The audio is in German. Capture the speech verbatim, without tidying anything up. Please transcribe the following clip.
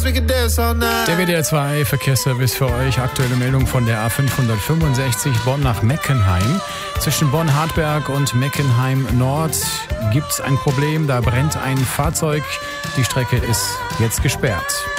Der W D R zwei Verkehrsservice für euch. Aktuelle Meldung von der A fünfhundertfünfundsechzig Bonn nach Meckenheim. Zwischen Bonn-Hartberg und Meckenheim Nord gibt es ein Problem. Da brennt ein Fahrzeug. Die Strecke ist jetzt gesperrt.